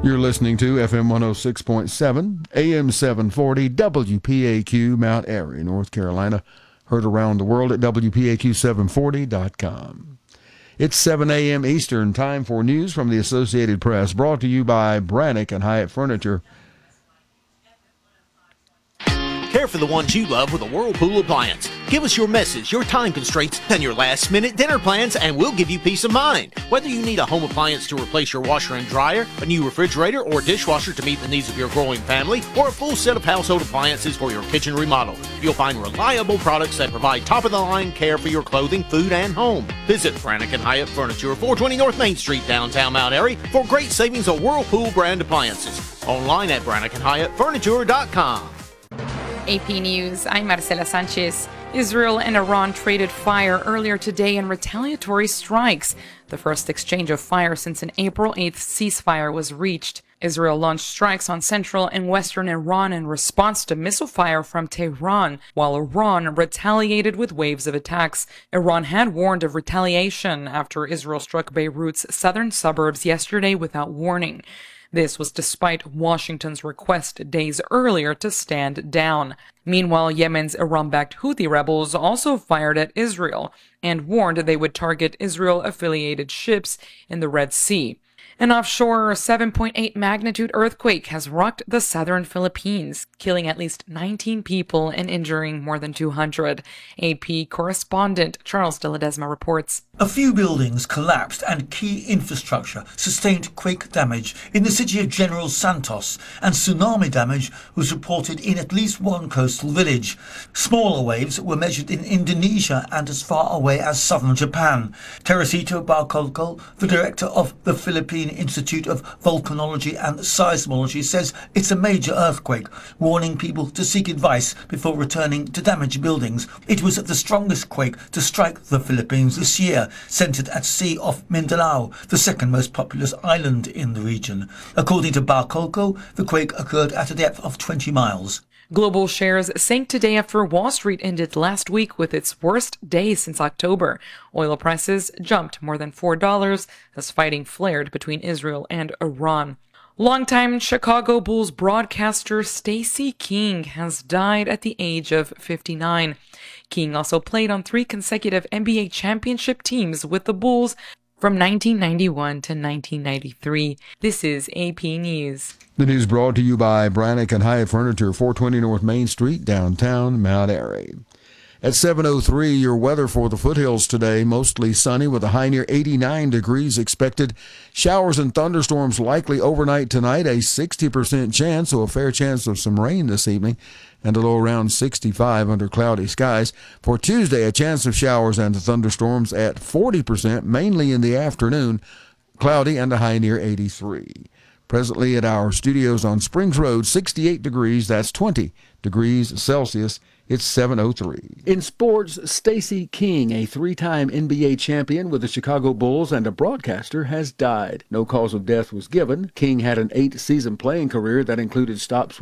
You're listening to FM 106.7, AM 740, WPAQ, Mount Airy, North Carolina. Heard around the world at WPAQ740.com. It's 7 a.m. Eastern, time for news from the Associated Press, brought to you by Brannick and Hyatt Furniture. Care for the ones you love with a Whirlpool appliance. Give us your message, your time constraints, and your last-minute dinner plans, and we'll give you peace of mind. Whether you need a home appliance to replace your washer and dryer, a new refrigerator or dishwasher to meet the needs of your growing family, or a full set of household appliances for your kitchen remodel, you'll find reliable products that provide top-of-the-line care for your clothing, food, and home. Visit Brannick and Hyatt Furniture, 420 North Main Street, downtown Mount Airy, for great savings on Whirlpool brand appliances. Online at BrannickandHyattFurniture.com. AP News, I'm Marcela Sanchez. Israel and Iran traded fire earlier today in retaliatory strikes, the first exchange of fire since an April 8th ceasefire was reached. Israel launched strikes on central and western Iran in response to missile fire from Tehran, while Iran retaliated with waves of attacks. Iran had warned of retaliation after Israel struck Beirut's southern suburbs yesterday without warning. This was despite Washington's request days earlier to stand down. Meanwhile, Yemen's Iran-backed Houthi rebels also fired at Israel and warned they would target Israel-affiliated ships in the Red Sea. An offshore 7.8 magnitude earthquake has rocked the southern Philippines, killing at least 19 people and injuring more than 200. AP correspondent Charles de Ledesma reports. A few buildings collapsed and key infrastructure sustained quake damage in the city of General Santos, and tsunami damage was reported in at least one coastal village. Smaller waves were measured in Indonesia and as far away as southern Japan. Teresito Barcolco, the director of the Philippine Institute of Volcanology and Seismology, says it's a major earthquake, warning people to seek advice before returning to damaged buildings. It was the strongest quake to strike the Philippines this year, centered at sea off Mindanao, the second most populous island in the region. According to Barcolco, the quake occurred at a depth of 20 miles. Global shares sank today after Wall Street ended last week with its worst day since October. Oil prices jumped more than $4 as fighting flared between Israel and Iran. Longtime Chicago Bulls broadcaster Stacey King has died at the age of 59. King also played on 3 consecutive NBA championship teams with the Bulls from 1991 to 1993. This is AP News. The news brought to you by Brannick and Hyatt Furniture, 420 North Main Street, downtown Mount Airy. At 7:03, your weather for the foothills today, mostly sunny with a high near 89 degrees expected. Showers and thunderstorms likely overnight tonight, a 60% chance, so a fair chance of some rain this evening, and a low around 65 under cloudy skies. For Tuesday, a chance of showers and thunderstorms at 40%, mainly in the afternoon, cloudy and a high near 83. Presently at our studios on Springs Road, 68 degrees, that's 20 degrees Celsius. It's 7:03. In sports, Stacey King, a 3-time NBA champion with the Chicago Bulls and a broadcaster, has died. No cause of death was given. King had an 8-season playing career that included stops